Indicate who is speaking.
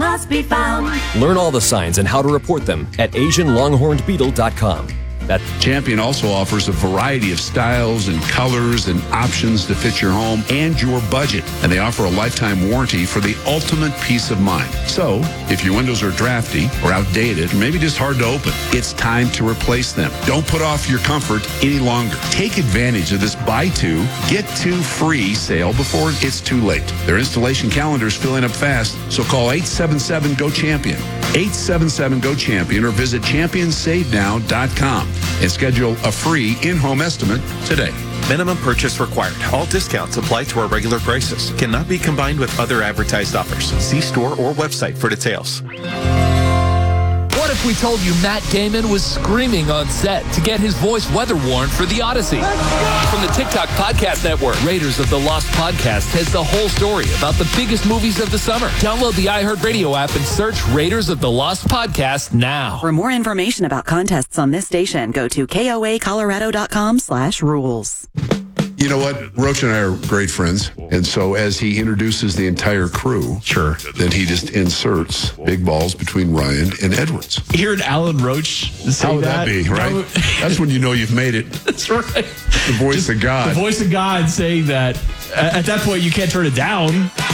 Speaker 1: must be found.
Speaker 2: Learn all the signs and how to report them at AsianLonghornedBeetle.com.
Speaker 3: Champion also offers a variety of styles and colors and options to fit your home and your budget. And they offer a lifetime warranty for the ultimate peace of mind. So, if your windows are drafty or outdated, or maybe just hard to open, it's time to replace them. Don't put off your comfort any longer. Take advantage of this buy two, get two free sale before it's too late. Their installation calendar is filling up fast, so call 877-GO-CHAMPION. 877-GO-CHAMPION or visit championsavenow.com and schedule a free in-home estimate today.
Speaker 4: Minimum purchase required. All discounts apply to our regular prices. Cannot be combined with other advertised offers. See store or website for details.
Speaker 5: What if we told you Matt Damon was screaming on set to get his voice weather-worn for the Odyssey? From the TikTok Podcast Network, Raiders of the Lost Podcast has the whole story about the biggest movies of the summer. Download the iHeartRadio app and search Raiders of the Lost Podcast now.
Speaker 6: For more information about contests on this station, go to koacolorado.com/rules.
Speaker 3: You know what? Roach and I are great friends. And so as he introduces the entire crew, then he just inserts big balls between Ryan and Edwards.
Speaker 7: Hearing Alan Roach say
Speaker 3: How would that be, right? That's when you know you've made it.
Speaker 7: That's right.
Speaker 3: The voice of God.
Speaker 7: The voice of God saying that. At that point, you can't turn it down.